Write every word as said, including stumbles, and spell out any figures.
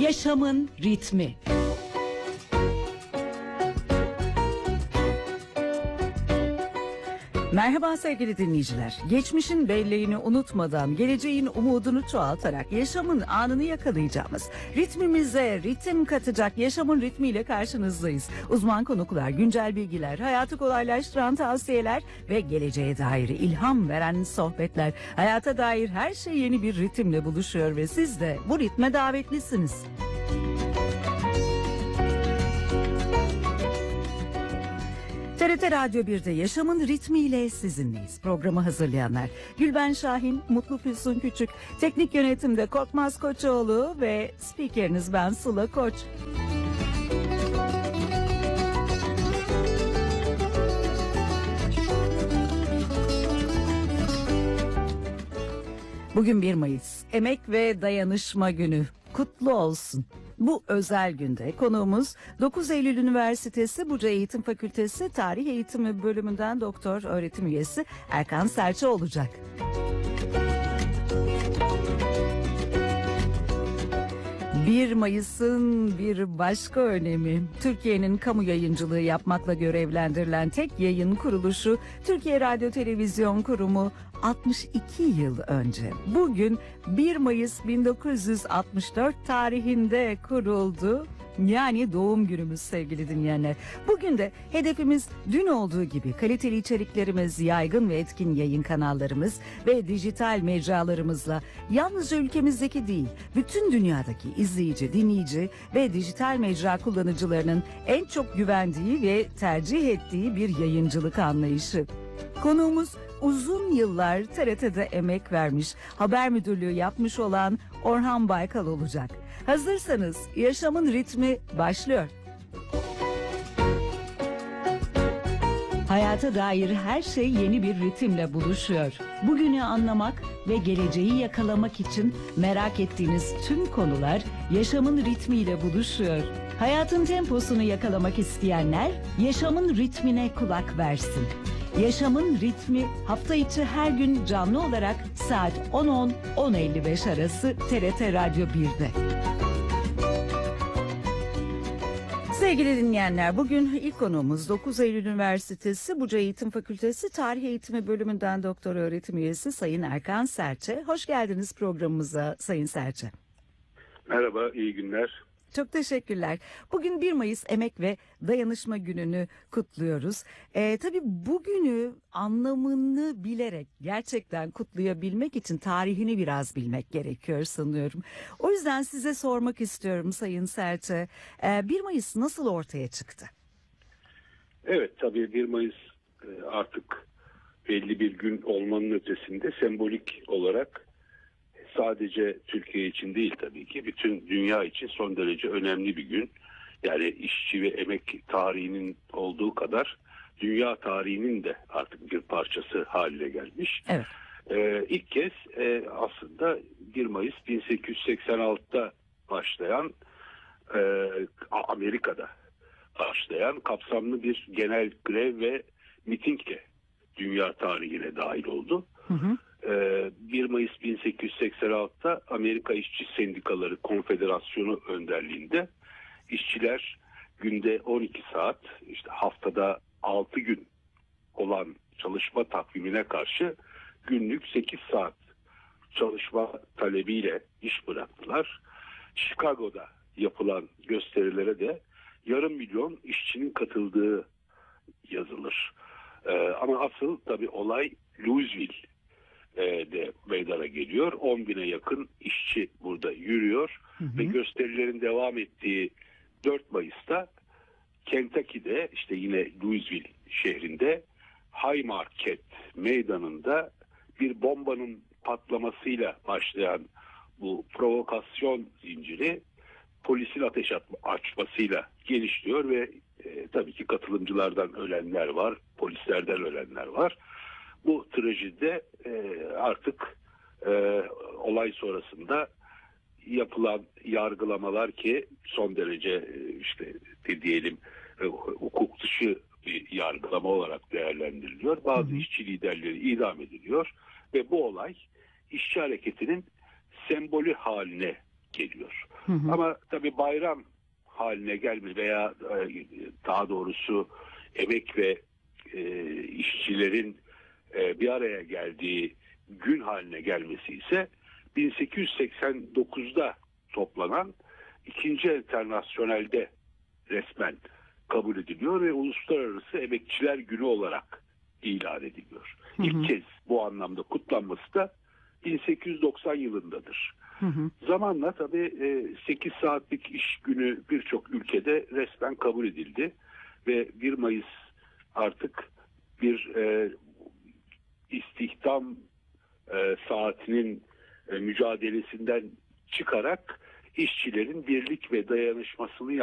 Yaşamın ritmi. Merhaba sevgili dinleyiciler. Geçmişin belleğini unutmadan, geleceğin umudunu çoğaltarak yaşamın anını yakalayacağımız, ritmimize ritim katacak yaşamın ritmiyle karşınızdayız. Uzman konuklar, güncel bilgiler, hayatı kolaylaştıran tavsiyeler ve geleceğe dair ilham veren sohbetler. Hayata dair her şey yeni bir ritimle buluşuyor ve siz de bu ritme davetlisiniz. T R T Radyo bir'de Yaşamın Ritmiyle sizinleyiz. Programı hazırlayanlar Gülben Şahin, Mutlu Füsun Küçük, teknik yönetimde Korkmaz Koçoğlu ve spikeriniz ben Sıla Koç. Bugün bir Mayıs, Emek ve Dayanışma Günü. Kutlu olsun. Bu özel günde konuğumuz dokuz Eylül Üniversitesi Buca Eğitim Fakültesi Tarih Eğitimi Bölümünden doktor öğretim üyesi Erkan Serçe olacak. bir Mayıs'ın bir başka önemi, Türkiye'nin kamu yayıncılığı yapmakla görevlendirilen tek yayın kuruluşu Türkiye Radyo Televizyon Kurumu altmış iki yıl önce. Bugün bir Mayıs bin dokuz yüz altmış dört tarihinde kuruldu. Yani doğum günümüz sevgili dinleyenler. Bugün de hedefimiz dün olduğu gibi kaliteli içeriklerimiz, yaygın ve etkin yayın kanallarımız ve dijital mecralarımızla yalnızca ülkemizdeki değil, bütün dünyadaki izleyici, dinleyici ve dijital mecra kullanıcılarının en çok güvendiği ve tercih ettiği bir yayıncılık anlayışı. Konuğumuz uzun yıllar T R T'de emek vermiş, haber müdürlüğü yapmış olan Orhan Baykal olacak. Hazırsanız Yaşamın Ritmi başlıyor. Hayata dair her şey yeni bir ritimle buluşuyor. Bugünü anlamak ve geleceği yakalamak için merak ettiğiniz tüm konular yaşamın ritmiyle buluşuyor. Hayatın temposunu yakalamak isteyenler yaşamın ritmine kulak versin. Yaşamın Ritmi hafta içi her gün canlı olarak saat on on on elli beş arası T R T Radyo bir'de. Sevgili dinleyenler, bugün ilk konuğumuz dokuz Eylül Üniversitesi Buca Eğitim Fakültesi Tarih Eğitimi Bölümünden doktor öğretim üyesi Sayın Erkan Serçe. Hoş geldiniz programımıza Sayın Serçe. Merhaba, iyi günler. Çok teşekkürler. Bugün bir Mayıs Emek ve Dayanışma Günü'nü kutluyoruz. Ee, tabii bugünü anlamını bilerek gerçekten kutlayabilmek için tarihini biraz bilmek gerekiyor sanıyorum. O yüzden size sormak istiyorum Sayın Serçe. Ee, bir Mayıs nasıl ortaya çıktı? Evet, tabii bir Mayıs artık belli bir gün olmanın ötesinde sembolik olarak sadece Türkiye için değil tabii ki bütün dünya için son derece önemli bir gün. Yani işçi ve emek tarihinin olduğu kadar dünya tarihinin de artık bir parçası haline gelmiş. Evet. Ee, ilk kez e, aslında bir Mayıs bin sekiz yüz seksen altıda başlayan e, Amerika'da başlayan kapsamlı bir genel grev ve mitingle dünya tarihine dahil oldu. Hı hı. bir Mayıs bin sekiz yüz seksen altıda Amerika İşçi Sendikaları Konfederasyonu önderliğinde işçiler günde on iki saat, işte haftada altı gün olan çalışma takvimine karşı günlük sekiz saat çalışma talebiyle iş bıraktılar. Chicago'da yapılan gösterilere de yarım milyon işçinin katıldığı yazılır. Ama asıl tabii olay Louisville de meydana geliyor. on bine yakın işçi burada yürüyor. Hı hı. Ve gösterilerin devam ettiği dört Mayıs'ta Kentucky'de, işte yine Louisville şehrinde Haymarket meydanında bir bombanın patlamasıyla başlayan bu provokasyon zinciri polisin ateş açmasıyla genişliyor ve e, tabii ki katılımcılardan ölenler var, polislerden ölenler var. Bu trajedide e, artık e, olay sonrasında yapılan yargılamalar ki son derece e, işte de diyelim e, hukuk dışı bir yargılama olarak değerlendiriliyor. Bazı hı hı. işçi liderleri idam ediliyor ve bu olay işçi hareketinin sembolü haline geliyor. Hı Hı hı. Ama tabii bayram haline gelmedi veya e, daha doğrusu emek ve e, işçilerin e, bir araya geldiği gün haline gelmesi ise bin sekiz yüz seksen dokuzda toplanan ikinci Enternasyonel'de resmen kabul ediliyor ve Uluslararası Emekçiler Günü olarak ilan ediliyor. Hı hı. İlk kez bu anlamda kutlanması da bin sekiz yüz doksan yılındadır. Hı hı. Zamanla tabii sekiz saatlik iş günü birçok ülkede resmen kabul edildi ve bir Mayıs artık bir e, istihdam e, saatinin e, mücadelesinden çıkarak işçilerin birlik ve dayanışmasını